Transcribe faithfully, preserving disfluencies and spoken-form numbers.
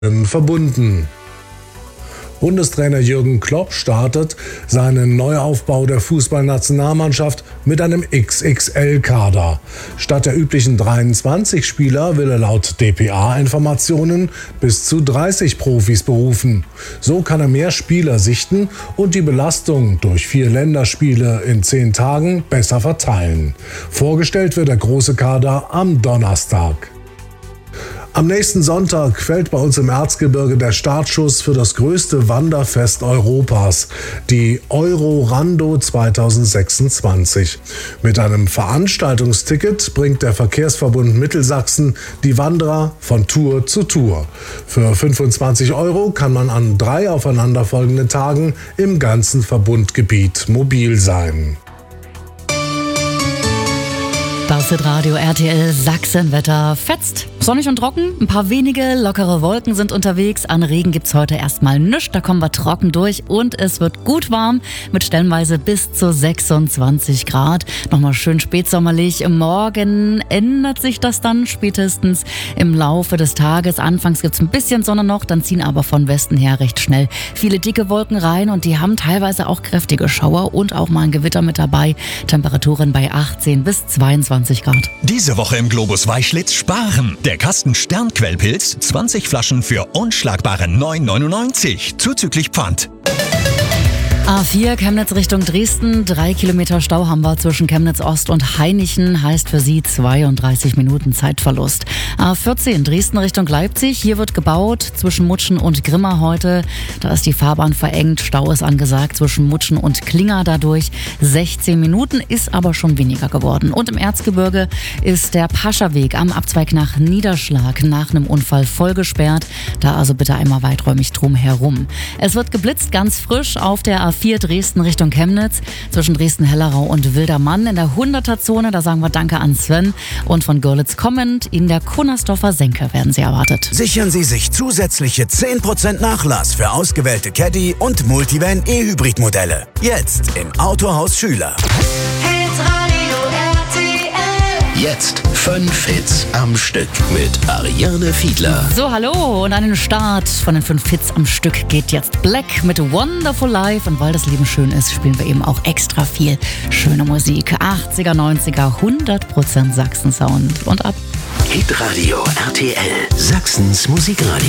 verbunden. Bundestrainer Jürgen Klopp startet seinen Neuaufbau der Fußballnationalmannschaft mit einem X X L-Kader. Statt der üblichen dreiundzwanzig Spieler will er laut D P A-Informationen bis zu dreißig Profis berufen. So kann er mehr Spieler sichten und die Belastung durch vier Länderspiele in zehn Tagen besser verteilen. Vorgestellt wird der große Kader am Donnerstag. Am nächsten Sonntag fällt bei uns im Erzgebirge der Startschuss für das größte Wanderfest Europas, die Eurorando zweitausendsechsundzwanzig. Mit einem Veranstaltungsticket bringt der Verkehrsverbund Mittelsachsen die Wanderer von Tour zu Tour. Für fünfundzwanzig Euro kann man an drei aufeinanderfolgenden Tagen im ganzen Verbundgebiet mobil sein. Das ist Radio R T L Sachsenwetter. Fetzt, sonnig und trocken, ein paar wenige lockere Wolken sind unterwegs. An Regen gibt's heute erstmal nichts, da kommen wir trocken durch und es wird gut warm mit stellenweise bis zu sechsundzwanzig Grad. Nochmal schön spätsommerlich. Morgen ändert sich das dann spätestens im Laufe des Tages. Anfangs gibt's ein bisschen Sonne noch, dann ziehen aber von Westen her recht schnell viele dicke Wolken rein und die haben teilweise auch kräftige Schauer und auch mal ein Gewitter mit dabei. Temperaturen bei achtzehn bis zweiundzwanzig Grad. Diese Woche im Globus Weischlitz sparen. Der Kasten Sternquellpilz, zwanzig Flaschen für unschlagbare neun neunundneunzig, zuzüglich Pfand. A vier Chemnitz Richtung Dresden, drei Kilometer Stau haben wir zwischen Chemnitz Ost und Hainichen, heißt für Sie zweiunddreißig Minuten Zeitverlust. A vierzehn Dresden Richtung Leipzig, hier wird gebaut zwischen Mutschen und Grimma heute. Da ist die Fahrbahn verengt, Stau ist angesagt zwischen Mutschen und Klinga dadurch. sechzehn Minuten ist aber schon weniger geworden. Und im Erzgebirge ist der Pascherweg am Abzweig nach Niederschlag nach einem Unfall voll gesperrt. Da also bitte einmal weiträumig drum herum. Es wird geblitzt, ganz frisch auf der A vier Dresden Richtung Chemnitz, zwischen Dresden-Hellerau und Wildermann in der hunderter-Zone. Da sagen wir Danke an Sven. Und von Görlitz kommend in der Kunnersdorfer Senke werden Sie erwartet. Sichern Sie sich zusätzliche zehn Prozent Nachlass für ausgewählte Caddy und Multivan E-Hybrid-Modelle. Jetzt im Autohaus Schüler. Jetzt fünf Hits am Stück mit Ariane Fiedler. So, hallo und an den Start von den fünf Hits am Stück geht jetzt Black mit Wonderful Life. Und weil das Leben schön ist, spielen wir eben auch extra viel schöne Musik. achtziger, neunziger, hundert Prozent Sachsen-Sound. Und ab. Hitradio R T L, Sachsens Musikradio.